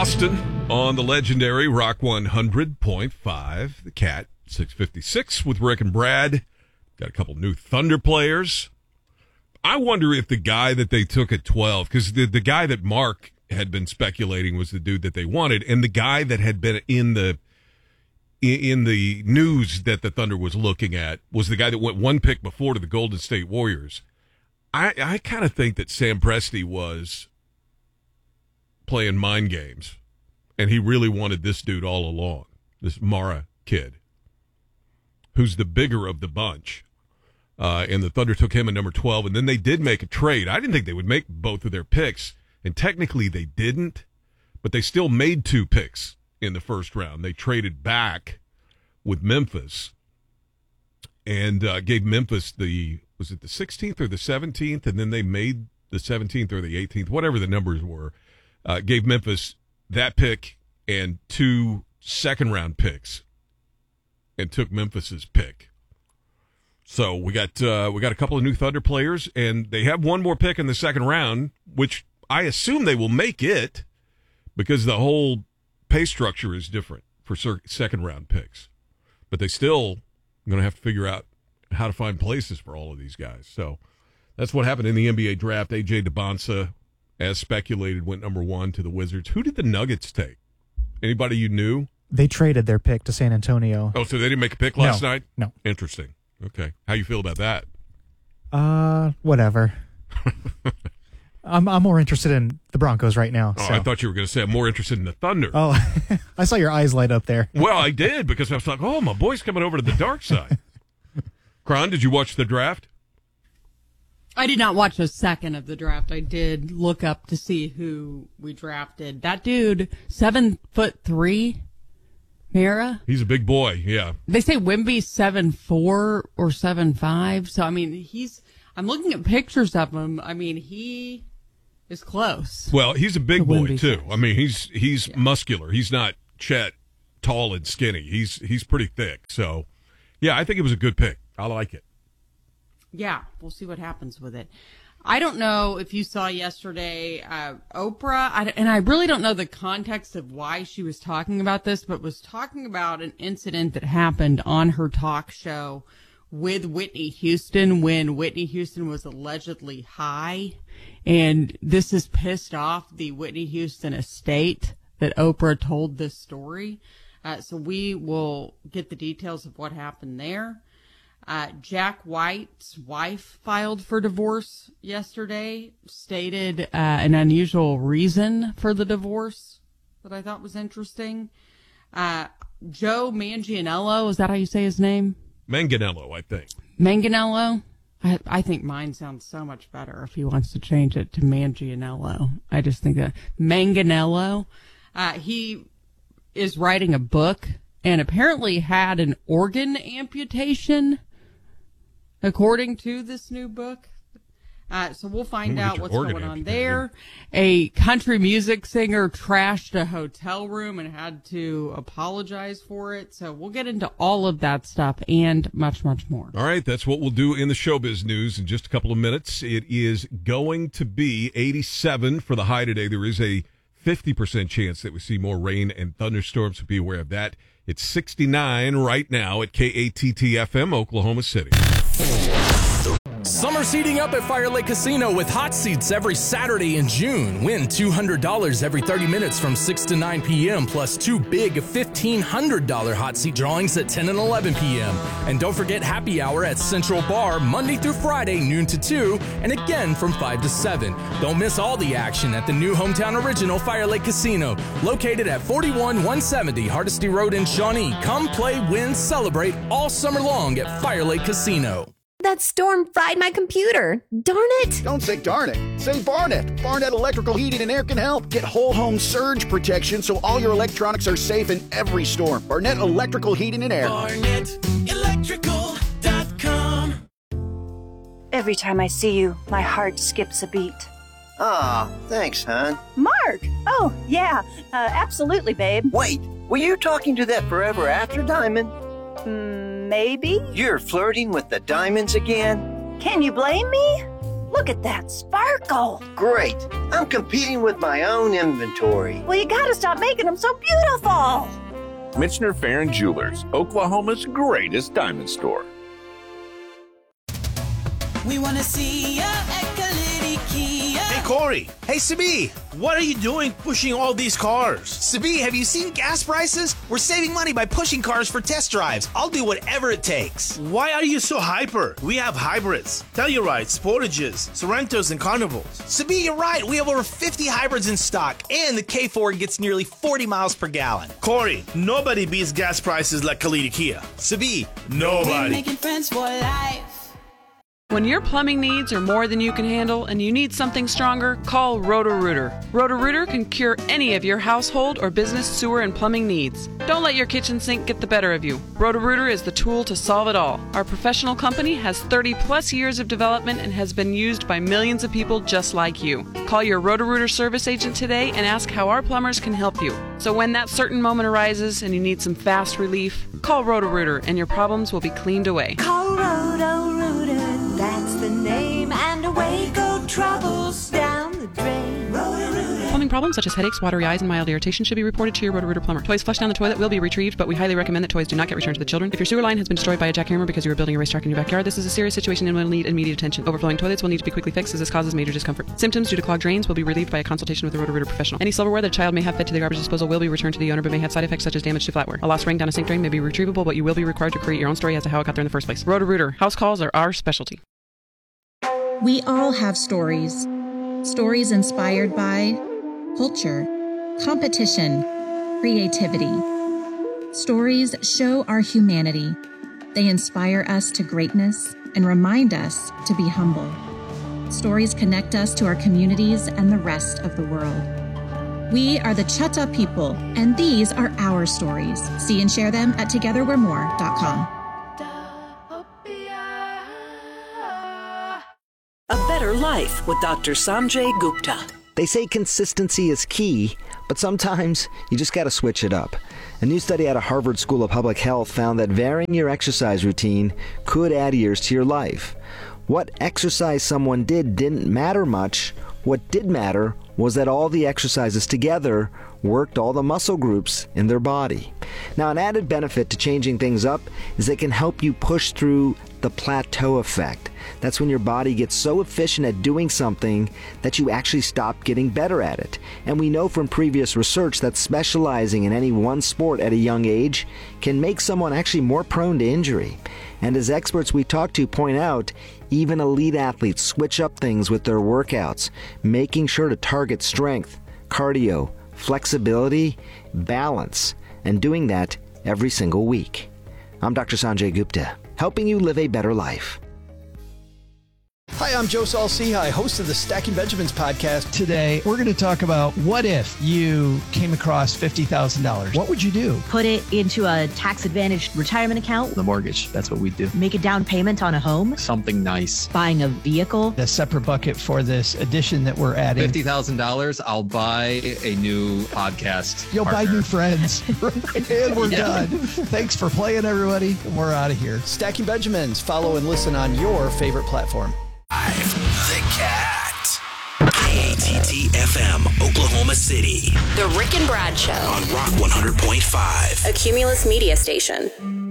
Boston on the legendary Rock 100.5. The Cat 656 with Rick and Brad. Got a couple new Thunder players. I wonder if the guy that they took at 12, because the guy that Mark had been speculating was the dude that they wanted, and the guy that had been in the news that the Thunder was looking at was the guy that went one pick before to the Golden State Warriors. I kind of think that Sam Presti was playing mind games, and he really wanted this dude all along, this Mara kid, who's the bigger of the bunch. And the Thunder took him at number 12, and then they did make a trade. I didn't think they would make both of their picks, and technically they didn't, but they still made 2 picks in the first round. They traded back with Memphis and gave Memphis was it the 16th or the 17th? And then they made the 17th or the 18th, whatever the numbers were, gave Memphis that pick and 2 second-round picks and took Memphis's pick. So we got a couple of new Thunder players, and they have one more pick in the second round, which I assume they will make it because the whole pay structure is different for second-round picks. But they still going to have to figure out how to find places for all of these guys. So that's what happened in the NBA draft. A.J. DeBonsa, as speculated, went number 1 to the Wizards. Who did the Nuggets take? Anybody you knew? They traded their pick to San Antonio. Oh, so they didn't make a pick last night? No. Interesting. Okay. How you feel about that? Whatever. I'm more interested in the Broncos right now. Oh, so. I thought you were going to say I'm more interested in the Thunder. Oh, I saw your eyes light up there. Well, I did, because I was like, oh, my boy's coming over to the dark side. Kron, did you watch the draft? I did not watch a second of the draft. I did look up to see who we drafted. That dude, 7'3", Mara. He's a big boy, yeah. They say Wemby's 7'4" or 7'5". So, I mean, I'm looking at pictures of him. I mean, he is close. Well, he's a big boy, too. Size. I mean, he's muscular. He's not Chet, tall and skinny. He's pretty thick. So, yeah, I think it was a good pick. I like it. Yeah, we'll see what happens with it. I don't know if you saw yesterday, Oprah, and I really don't know the context of why she was talking about this, but was talking about an incident that happened on her talk show with Whitney Houston when Whitney Houston was allegedly high. And this has pissed off the Whitney Houston estate that Oprah told this story. So we will get the details of what happened there. Jack White's wife filed for divorce yesterday, stated an unusual reason for the divorce that I thought was interesting. Joe Manganiello, is that how you say his name? Manganiello, I think. Manganiello? I think mine sounds so much better if he wants to change it to Manganiello. I just think that Manganiello, he is writing a book and apparently had an organ amputation, according to this new book. So we'll find out what's going on there. A country music singer trashed a hotel room and had to apologize for it. So we'll get into all of that stuff and much, much more. All right, that's what we'll do in the showbiz news in just a couple of minutes. It is going to be 87 for the high today. There is a 50% chance that we see more rain and thunderstorms, so be aware of that. It's 69 right now at KATT-FM, Oklahoma City. Summer's heating up at Fire Lake Casino with hot seats every Saturday in June. Win $200 every 30 minutes from 6 to 9 p.m. plus 2 big $1,500 hot seat drawings at 10 and 11 p.m. And don't forget happy hour at Central Bar Monday through Friday, noon to 2, and again from 5 to 7. Don't miss all the action at the new hometown original Fire Lake Casino, located at 41170 Hardesty Road in Shawnee. Come play, win, celebrate all summer long at Fire Lake Casino. That storm fried my computer. Darn it. Don't say darn it. Say Barnett. Barnett Electrical Heating and Air can help. Get whole home surge protection so all your electronics are safe in every storm. Barnett Electrical Heating and Air. BarnettElectrical.com. Every time I see you, my heart skips a beat. Aw, thanks, hon. Mark! Oh, yeah. Absolutely, babe. Wait, were you talking to that forever after diamond? Maybe? You're flirting with the diamonds again? Can you blame me? Look at that sparkle. Great. I'm competing with my own inventory. Well, you gotta stop making them so beautiful. Michener Farron Jewelers, Oklahoma's greatest diamond store. We want to see ya at Kalidi Kia. Hey, Corey. Hey, Sabi. What are you doing pushing all these cars? Sabi, have you seen gas prices? We're saving money by pushing cars for test drives. I'll do whatever it takes. Why are you so hyper? We have hybrids, Tellurides, Sportages, Sorrentos, and Carnivals. Sabi, you're right. We have over 50 hybrids in stock, and the K4 gets nearly 40 miles per gallon. Corey, nobody beats gas prices like Kalidi Kia. Sabi, nobody. We're making friends for life. When your plumbing needs are more than you can handle and you need something stronger, call Roto-Rooter. Roto-Rooter can cure any of your household or business sewer and plumbing needs. Don't let your kitchen sink get the better of you. Roto-Rooter is the tool to solve it all. Our professional company has 30-plus years of development and has been used by millions of people just like you. Call your Roto-Rooter service agent today and ask how our plumbers can help you. So when that certain moment arises and you need some fast relief, call Roto-Rooter and your problems will be cleaned away. Call Roto-Rooter. That's the name, and away go troubles down the drain. Roto-Rooter. Plumbing problems such as headaches, watery eyes, and mild irritation should be reported to your Roto-Rooter plumber. Toys flushed down the toilet will be retrieved, but we highly recommend that toys do not get returned to the children. If your sewer line has been destroyed by a jackhammer because you were building a racetrack in your backyard, this is a serious situation and will need immediate attention. Overflowing toilets will need to be quickly fixed as this causes major discomfort. Symptoms due to clogged drains will be relieved by a consultation with a Roto-Rooter professional. Any silverware that a child may have fed to the garbage disposal will be returned to the owner but may have side effects such as damage to flatware. A lost ring down a sink drain may be retrievable, but you will be required to create your own story as to how it got there in the first place. Roto-Rooter. House calls are our specialty. We all have stories. Stories inspired by culture, competition, creativity. Stories show our humanity. They inspire us to greatness and remind us to be humble. Stories connect us to our communities and the rest of the world. We are the Chutta people, and these are our stories. See and share them at togetherwe'remore.com. A Better Life with Dr. Sanjay Gupta. They say consistency is key, but sometimes you just got to switch it up. A new study out of Harvard School of Public Health found that varying your exercise routine could add years to your life. What exercise someone did didn't matter much. What did matter was that all the exercises together worked all the muscle groups in their body. Now, an added benefit to changing things up is it can help you push through the plateau effect. That's when your body gets so efficient at doing something that you actually stop getting better at it. And we know from previous research that specializing in any one sport at a young age can make someone actually more prone to injury. And as experts we talk to point out, even elite athletes switch up things with their workouts, making sure to target strength, cardio, flexibility, balance, and doing that every single week. I'm Dr. Sanjay Gupta, helping you live a better life. Hi, I'm Joe Saul-Sehy, host of the Stacking Benjamins podcast. Today, we're going to talk about what if you came across $50,000. What would you do? Put it into a tax-advantaged retirement account. The mortgage, that's what we do. Make a down payment on a home. Something nice. Buying a vehicle. A separate bucket for this addition that we're adding. $50,000, I'll buy a new podcast You'll partner. buy new friends. And we're done. Thanks for playing, everybody. We're out of here. Stacking Benjamins. Follow and listen on your favorite platform. The Cat. KATT-FM, Oklahoma City. The Rick and Brad Show. On Rock 100.5. A Cumulus Media Station.